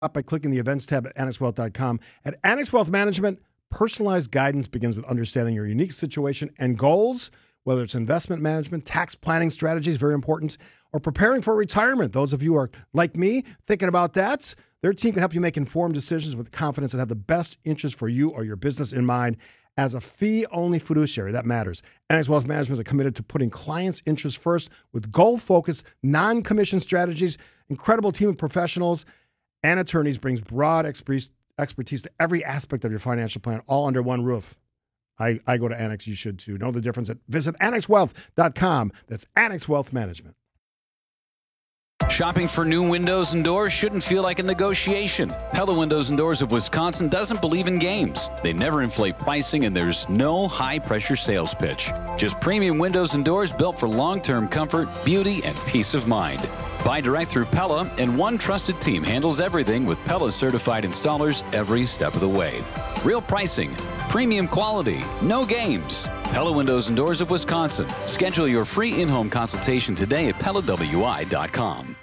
by clicking the events tab at annexwealth.com. At Annex Wealth Management, personalized guidance begins with understanding your unique situation and goals, whether it's investment management, tax planning strategies, very important, or preparing for retirement. Those of you who are like me, thinking about that, their team can help you make informed decisions with confidence and have the best interest for you or your business in mind. As a fee-only fiduciary, that matters. Annex Wealth Management is committed to putting clients' interests first with goal-focused, non-commission strategies. Incredible team of professionals and attorneys brings broad expertise to every aspect of your financial plan, all under one roof. I go to Annex. You should too. Know the difference. Visit annexwealth.com. That's Annex Wealth Management. Shopping for new windows and doors shouldn't feel like a negotiation. Pella Windows and Doors of Wisconsin doesn't believe in games. They never inflate pricing, and there's no high-pressure sales pitch. Just premium windows and doors built for long-term comfort, beauty, and peace of mind. Buy direct through Pella, and one trusted team handles everything with Pella-certified installers every step of the way. Real pricing, premium quality, no games. Pella Windows and Doors of Wisconsin. Schedule your free in-home consultation today at PellaWI.com.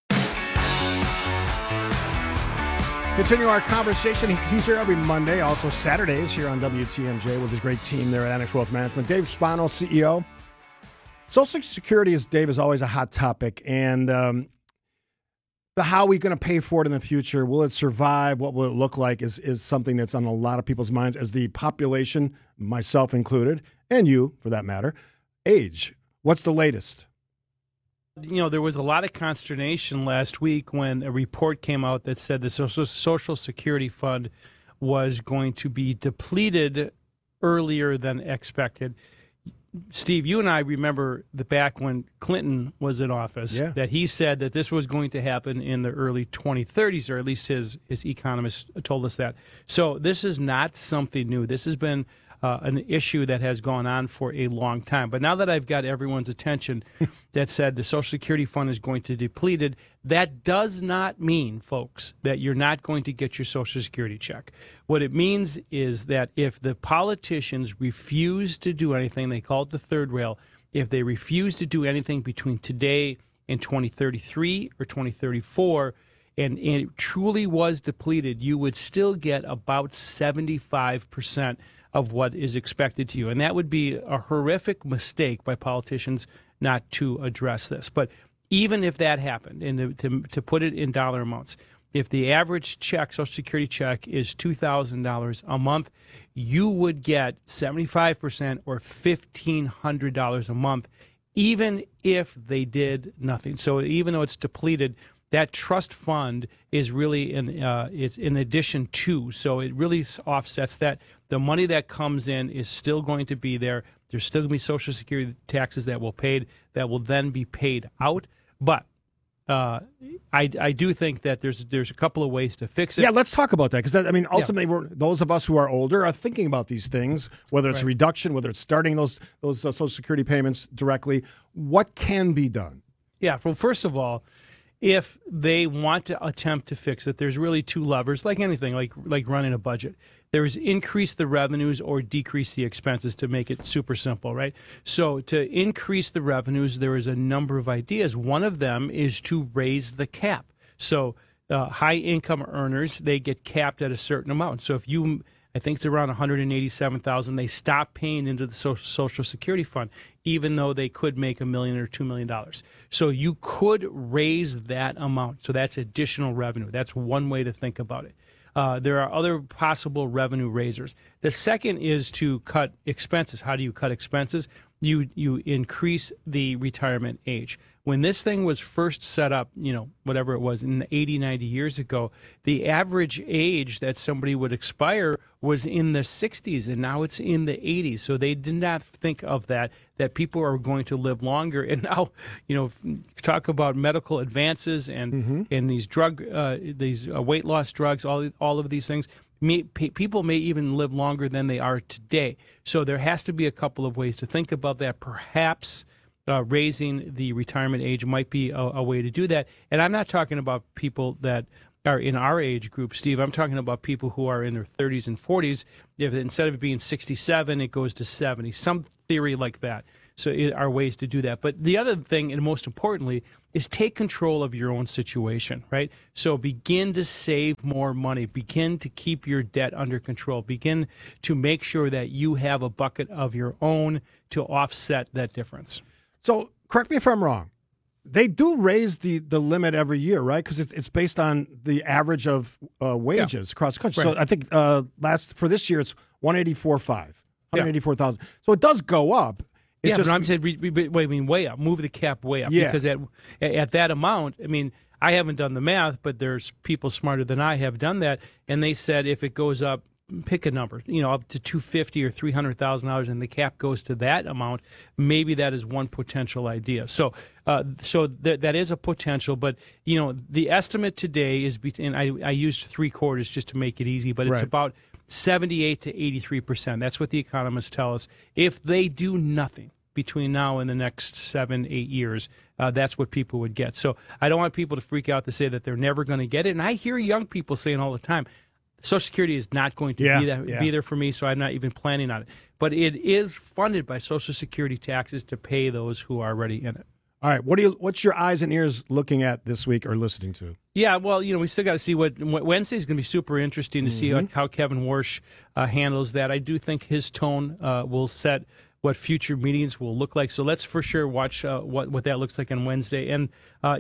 Continue our conversation. He's here every Monday, also Saturdays here on WTMJ with his great team there at Annex Wealth Management. Dave Spano, CEO. Social Security, Dave, is always a hot topic. And the how are we going to pay for it in the future? Will it survive? What will it look like is something that's on a lot of people's minds as the population, myself included, and you, for that matter, age. What's the latest? You know, there was a lot of consternation last week when a report came out that said the Social Security Fund was going to be depleted earlier than expected. Steve, you and I remember back when Clinton was in office, that he said that this was going to happen in the early 2030s, or at least his economists told us that. So this is not something new. This has been an issue that has gone on for a long time. But now that I've got everyone's attention that said the Social Security Fund is going to be depleted, that does not mean, folks, that you're not going to get your Social Security check. What it means is that if the politicians refuse to do anything, they call it the third rail, if they refuse to do anything between today and 2033 or 2034, and it truly was depleted, you would still get about 75% of what is expected to you. And that would be a horrific mistake by politicians not to address this. But even if that happened, and to put it in dollar amounts, if the average check, Social Security check, is $2,000 a month, you would get 75% or $1,500 a month, even if they did nothing. So even though it's depleted, that trust fund is really it's in addition to, so it really offsets that. The money that comes in is still going to be there. There's still going to be Social Security taxes that will then be paid out. But I do think that there's a couple of ways to fix it. Yeah, let's talk about that, because ultimately, those of us who are older are thinking about these things, whether it's reduction, whether it's starting those Social Security payments directly. What can be done? Yeah, well, first of all, if they want to attempt to fix it, there's really two levers, like anything, like running a budget. There is increase the revenues or decrease the expenses, to make it super simple, right? So to increase the revenues, there is a number of ideas. One of them is to raise the cap. So high-income earners, they get capped at a certain amount. So if you, I think it's around $187,000, they stop paying into the Social Security Fund, even though they could make $1 million or $2 million. So you could raise that amount. So that's additional revenue. That's one way to think about it. There are other possible revenue raisers. The second is to cut expenses. How do you cut expenses? You increase the retirement age. When this thing was first set up, whatever it was, in 80, 90 years ago, the average age that somebody would expire was in the 60s, and now it's in the 80s. So they did not think of that people are going to live longer. And now, talk about medical advances and these weight loss drugs, all of these things. People may even live longer than they are today. So there has to be a couple of ways to think about that. Perhaps raising the retirement age might be a way to do that. And I'm not talking about people that are in our age group, Steve. I'm talking about people who are in their 30s and 40s. If instead of it being 67, it goes to 70, some theory like that. So it are ways to do that. But the other thing, and most importantly, is take control of your own situation, right? So begin to save more money. Begin to keep your debt under control. Begin to make sure that you have a bucket of your own to offset that difference. So correct me if I'm wrong. They do raise the limit every year, right? Because it's based on the average of wages across the country. Right. So I think for this year it's 184,000. So it does go up. It But I'm saying, way up. Move the cap way up. Yeah. Because at that amount, I mean, I haven't done the math, but there's people smarter than I have done that, and they said if it goes up, pick a number, up to $250,000 or $300,000, and the cap goes to that amount, maybe that is one potential idea. So that is a potential, but the estimate today is between. I used 3/4 just to make it easy, but it's Right. about 78 to 83%. That's what the economists tell us. If they do nothing between now and the next 7-8 years, that's what people would get. So I don't want people to freak out to say that they're never going to get it. And I hear young people saying all the time, Social Security is not going to be there for me, so I'm not even planning on it. But it is funded by Social Security taxes to pay those who are already in it. All right. What's your eyes and ears looking at this week or listening to? Yeah, well, we still got to see what Wednesday's going to be super interesting to see how Kevin Warsh handles that. I do think his tone will set what future meetings will look like. So let's for sure watch what that looks like on Wednesday. And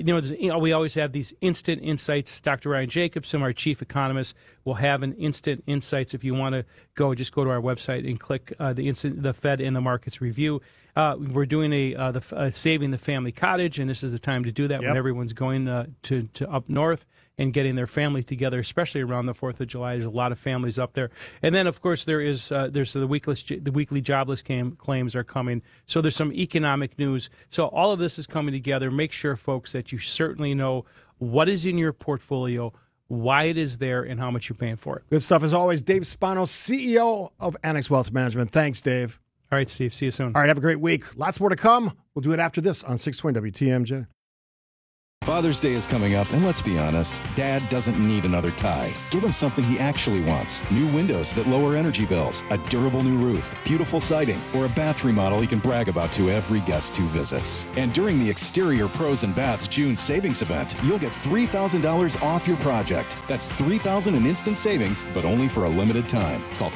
we always have these instant insights. Dr. Ryan Jacobson, our chief economist, will have an instant insights. If you want to just go to our website and click the Fed and the Markets Review. We're doing the Saving the Family Cottage, and this is the time to do that when everyone's going to up north and getting their family together, especially around the 4th of July. There's a lot of families up there. And then, of course, there's the weekly jobless claims are coming. So there's some economic news. So all of this is coming together. Make sure, folks, that you certainly know what is in your portfolio, why it is there, and how much you're paying for it. Good stuff as always. Dave Spano, CEO of Annex Wealth Management. Thanks, Dave. All right, Steve. See you soon. All right, have a great week. Lots more to come. We'll do it after this on 620 WTMJ. Father's Day is coming up, and let's be honest, Dad doesn't need another tie. Give him something he actually wants. New windows that lower energy bills, a durable new roof, beautiful siding, or a bath remodel he can brag about to every guest who visits. And during the Exterior Pros and Baths June savings event, you'll get $3,000 off your project. That's $3,000 in instant savings, but only for a limited time. Call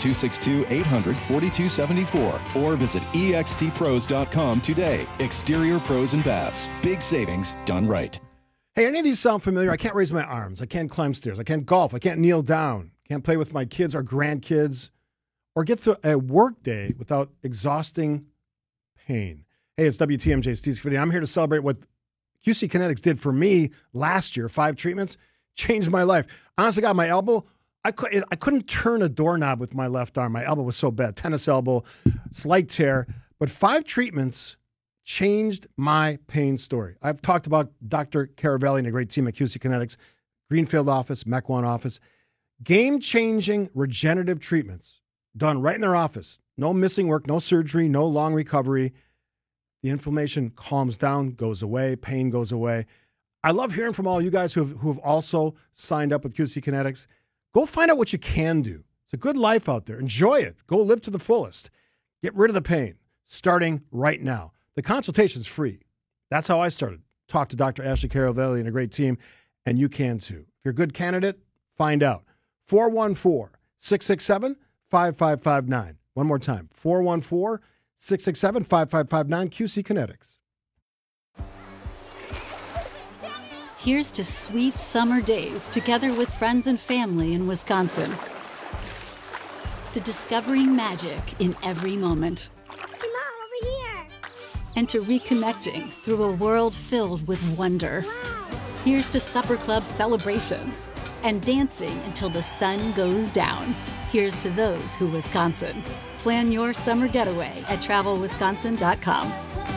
262-800-4274 or visit extpros.com today. Exterior Pros and Baths. Big savings done right. Hey, any of these sound familiar? I can't raise my arms. I can't climb stairs. I can't golf. I can't kneel down. Can't play with my kids or grandkids or get through a work day without exhausting pain. Hey, it's WTMJ, Steve Scaffidi. I'm here to celebrate what QC Kinetics did for me last year. 5 treatments changed my life. Honestly, God, my elbow, I couldn't turn a doorknob with my left arm. My elbow was so bad. Tennis elbow, slight tear. But 5 treatments changed my pain story. I've talked about Dr. Caravelli and a great team at QC Kinetics, Greenfield office, MEC1 office. Game-changing regenerative treatments done right in their office. No missing work, no surgery, no long recovery. The inflammation calms down, goes away, pain goes away. I love hearing from all you guys who have also signed up with QC Kinetics. Go find out what you can do. It's a good life out there. Enjoy it. Go live to the fullest. Get rid of the pain, starting right now. The consultation's free. That's how I started. Talk to Dr. Ashley Caravelli and a great team, and you can too. If you're a good candidate, find out. 414-667-5559. One more time, 414-667-5559, QC Kinetics. Here's to sweet summer days together with friends and family in Wisconsin. To discovering magic in every moment. And to reconnecting through a world filled with wonder. Wow. Here's to Supper Club celebrations and dancing until the sun goes down. Here's to those who Wisconsin. Plan your summer getaway at travelwisconsin.com.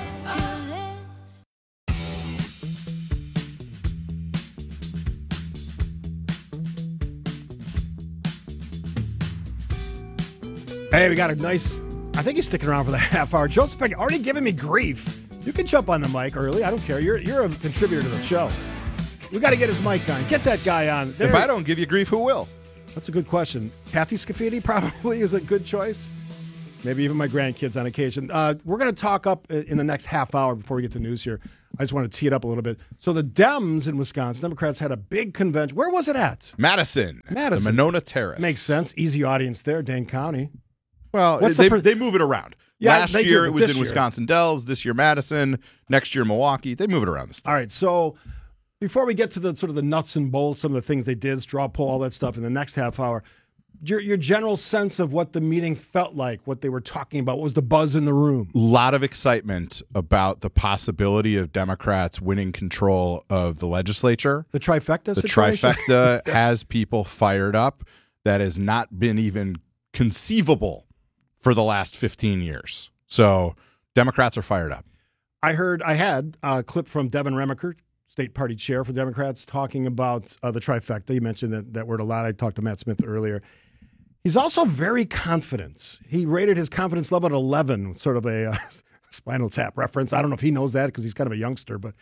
Hey, we got a nice... I think he's sticking around for the half hour. Joe Spector already giving me grief. You can jump on the mic early. I don't care. You're a contributor to the show. We got to get his mic on. Get that guy on. There. If I don't give you grief, who will? That's a good question. Kathy Scafidi probably is a good choice. Maybe even my grandkids on occasion. We're going to talk up in the next half hour before we get to news here. I just want to tee it up a little bit. So the Dems in Wisconsin, Democrats had a big convention. Where was it at? Madison. The Monona Terrace. Makes sense. Easy audience there, Dane County. Well, they move it around. Yeah, Last year it was in Wisconsin Dells. This year Madison. Next year Milwaukee. They move it around. All right, so before we get to the sort of the nuts and bolts, some of the things they did, straw poll, all that stuff in the next half hour, your general sense of what the meeting felt like, what they were talking about, what was the buzz in the room? A lot of excitement about the possibility of Democrats winning control of the legislature. The trifecta situation? The trifecta has people fired up. That has not been even conceivable for the last 15 years. So Democrats are fired up. I had a clip from Devin Remaker, state party chair for Democrats, talking about the trifecta. You mentioned that word a lot. I talked to Matt Smith earlier. He's also very confident. He rated his confidence level at 11, sort of a Spinal Tap reference. I don't know if he knows that because he's kind of a youngster, but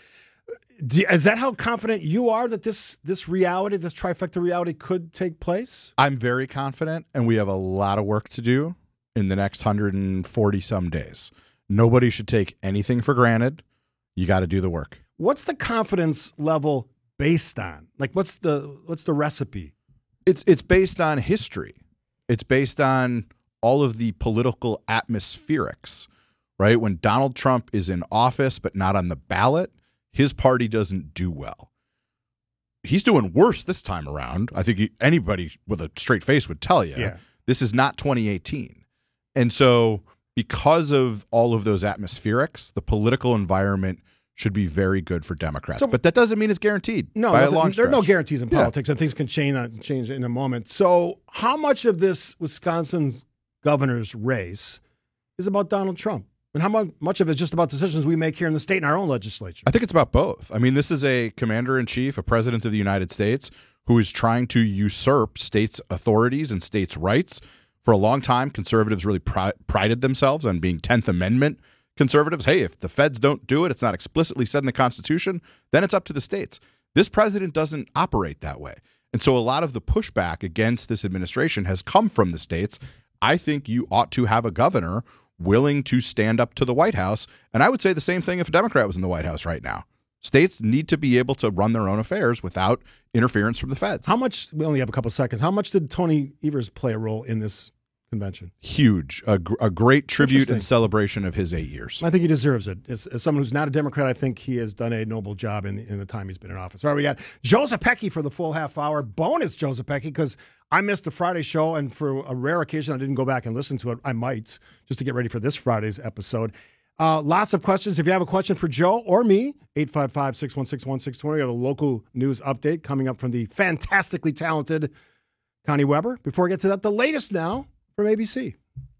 is that how confident you are that this reality, this trifecta reality could take place? I'm very confident, and we have a lot of work to do in the next 140 some days. Nobody should take anything for granted. You got to do the work. What's the confidence level based on? Like, what's the recipe? It's based on history. It's based on all of the political atmospherics, right? When Donald Trump is in office but not on the ballot, his party doesn't do well. He's doing worse this time around. I think anybody with a straight face would tell you. Yeah. This is not 2018. And so because of all of those atmospherics, the political environment should be very good for Democrats. But that doesn't mean it's guaranteed. No, by a long there are no stretch. guarantees in politics, and things can change in a moment. So how much of this Wisconsin's governor's race is about Donald Trump? And how much of it is just about decisions we make here in the state and our own legislature? I think it's about both. I mean, this is a commander-in-chief, a president of the United States, who is trying to usurp states' authorities and states' rights. For a long time, conservatives really prided themselves on being 10th Amendment conservatives. Hey, if the feds don't do it, it's not explicitly said in the Constitution, then it's up to the states. This president doesn't operate that way. And so a lot of the pushback against this administration has come from the states. I think you ought to have a governor willing to stand up to the White House. And I would say the same thing if a Democrat was in the White House right now. States need to be able to run their own affairs without interference from the feds. How much, we only have a couple of seconds, how much did Tony Evers play a role in this convention? Huge. A great tribute and celebration of his 8 years. I think he deserves it. As someone who's not a Democrat, I think he has done a noble job in the time he's been in office. All right, we got Joe Zepecki for the full half hour. Bonus Joe Zepecki, because I missed the Friday show, and for a rare occasion, I didn't go back and listen to it. I might, just to get ready for this Friday's episode. Lots of questions. If you have a question for Joe or me, 855-616-1620. We have a local news update coming up from the fantastically talented Connie Weber. Before we get to that, the latest now from ABC.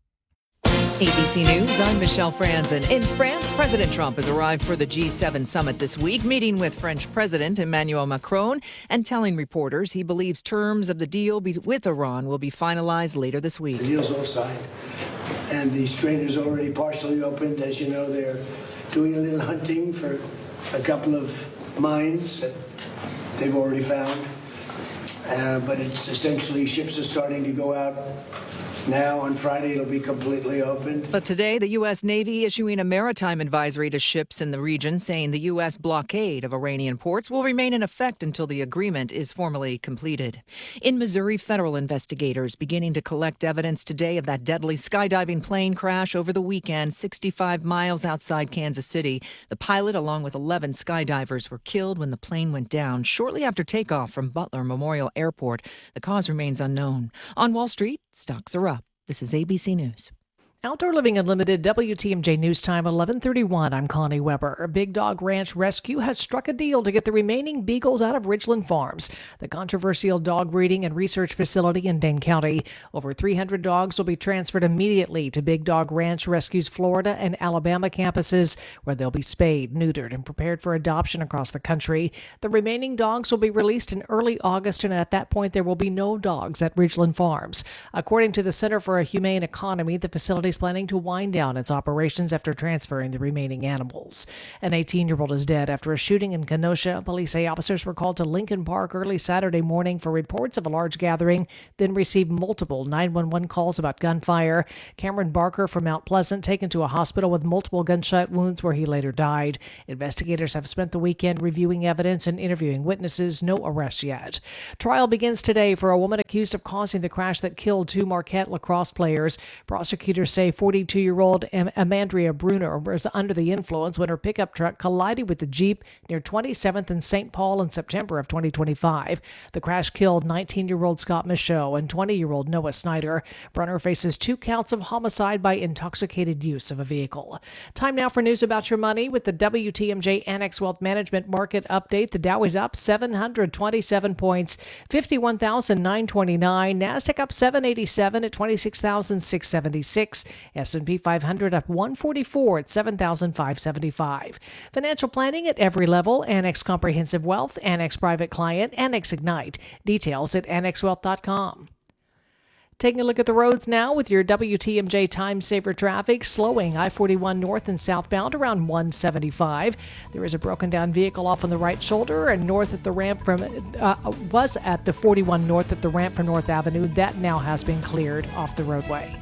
ABC News, I'm Michelle Franzen. In France, President Trump has arrived for the G7 summit this week, meeting with French President Emmanuel Macron and telling reporters he believes terms of the deal with Iran will be finalized later this week. The deal's all signed, and the strait is already partially opened. As you know, they're doing a little hunting for a couple of mines that they've already found, but it's essentially ships are starting to go out. Now, on Friday, it'll be completely opened. But today, the U.S. Navy issuing a maritime advisory to ships in the region, saying the U.S. blockade of Iranian ports will remain in effect until the agreement is formally completed. In Missouri, federal investigators beginning to collect evidence today of that deadly skydiving plane crash over the weekend, 65 miles outside Kansas City. The pilot, along with 11 skydivers, were killed when the plane went down shortly after takeoff from Butler Memorial Airport. The cause remains unknown. On Wall Street, stocks are up. This is ABC News. Outdoor Living Unlimited, WTMJ News Time, 11:31. I'm Connie Weber. Big Dog Ranch Rescue has struck a deal to get the remaining beagles out of Ridgeland Farms, the controversial dog breeding and research facility in Dane County. Over 300 dogs will be transferred immediately to Big Dog Ranch Rescue's Florida and Alabama campuses, where they'll be spayed, neutered, and prepared for adoption across the country. The remaining dogs will be released in early August, and at that point, there will be no dogs at Ridgeland Farms. According to the Center for a Humane Economy, the facility is planning to wind down its operations after transferring the remaining animals. An 18-year-old is dead after a shooting in Kenosha. Police say officers were called to Lincoln Park early Saturday morning for reports of a large gathering, then received multiple 911 calls about gunfire. Cameron Barker from Mount Pleasant taken to a hospital with multiple gunshot wounds where he later died. Investigators have spent the weekend reviewing evidence and interviewing witnesses. No arrests yet. Trial begins today for a woman accused of causing the crash that killed two Marquette lacrosse players. Prosecutors say 42-year-old Amandria Bruner was under the influence when her pickup truck collided with the Jeep near 27th and St. Paul in September of 2025. The crash killed 19-year-old Scott Michaud and 20-year-old Noah Snyder. Brunner faces 2 counts of homicide by intoxicated use of a vehicle. Time now for news about your money with the WTMJ Annex Wealth Management Market Update. The Dow is up 727 points, 51,929. NASDAQ up 787 at 26,676. S&P 500 up 144 at 7,575. Financial planning at every level. Annex Comprehensive Wealth, Annex Private Client, Annex Ignite. Details at annexwealth.com. Taking a look at the roads now with your WTMJ Time Saver traffic. Slowing I-41 north and southbound around 175. There is a broken down vehicle off on the right shoulder and north at the ramp was at the 41 north at the ramp from North Avenue. That now has been cleared off the roadway.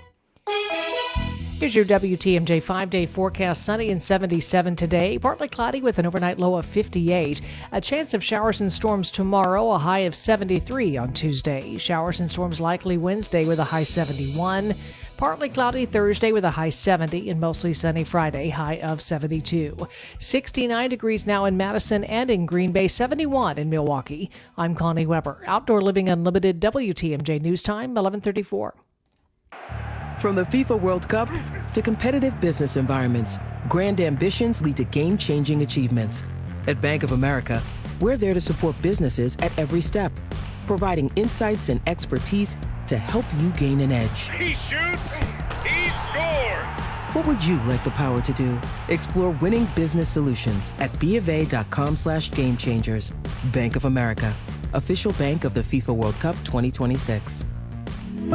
Here's your WTMJ 5-day forecast. Sunny and 77 today. Partly cloudy with an overnight low of 58. A chance of showers and storms tomorrow, a high of 73 on Tuesday. Showers and storms likely Wednesday with a high 71. Partly cloudy Thursday with a high 70 and mostly sunny Friday, high of 72. 69 degrees now in Madison and in Green Bay, 71 in Milwaukee. I'm Connie Weber. Outdoor Living Unlimited, WTMJ News Time, 11:34. From the FIFA World Cup to competitive business environments, grand ambitions lead to game-changing achievements. At Bank of America, we're there to support businesses at every step, providing insights and expertise to help you gain an edge. He shoots, he scores! What would you like the power to do? Explore winning business solutions at BofA.com/gamechangers. Bank of America, official bank of the FIFA World Cup 2026.